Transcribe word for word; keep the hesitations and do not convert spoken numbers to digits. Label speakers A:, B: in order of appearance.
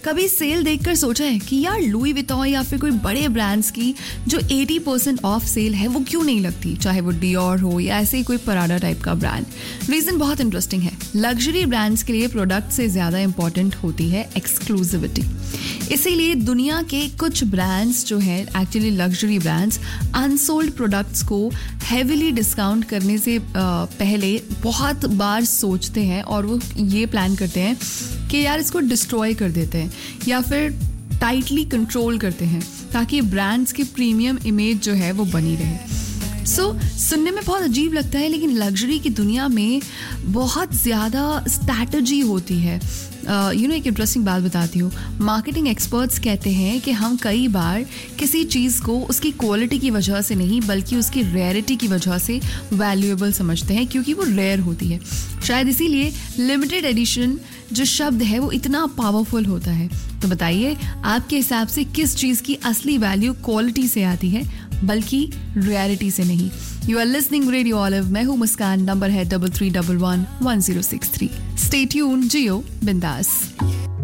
A: कभी सेल देखकर सोचा है कि यार लुई विटॉन या फिर कोई बड़े ब्रांड्स की जो अस्सी परसेंट ऑफ सेल है वो क्यों नहीं लगती, चाहे वो डियोर हो या ऐसे ही कोई पराडा टाइप का ब्रांड। रीजन बहुत इंटरेस्टिंग है। लग्जरी ब्रांड्स के लिए प्रोडक्ट से ज्यादा इंपॉर्टेंट होती है एक्सक्लूसिविटी। इसीलिए दुनिया के कुछ ब्रांड्स जो है actually luxury brands unsold products को हेविली डिस्काउंट करने से पहले बहुत बार सोचते हैं और वो ये प्लान करते हैं कि यार इसको डिस्ट्रॉय कर देते हैं या फिर टाइटली कंट्रोल करते हैं ताकि ब्रांड्स की प्रीमियम इमेज जो है वो बनी रहे। सो so, सुनने में बहुत अजीब लगता है लेकिन लग्जरी की दुनिया में बहुत ज़्यादा स्ट्रैटेजी होती है। यू नो एक इंटरेस्टिंग बात बताती हूँ। मार्केटिंग एक्सपर्ट्स कहते हैं कि हम कई बार किसी चीज़ को उसकी क्वालिटी की वजह से नहीं बल्कि उसकी रेयरिटी की वजह से वैल्यूएबल समझते हैं क्योंकि वो रेयर होती है। शायद इसीलिए लिमिटेड एडिशन जो शब्द है वो इतना पावरफुल होता है। तो बताइए आपके हिसाब से किस चीज़ की असली वैल्यू क्वालिटी से आती है बल्कि रियलिटी से नहीं। You are listening radio olive, मैं हूँ मुस्कान। नंबर है double three double one one zero six three. Stay tune, जियो बिंदास।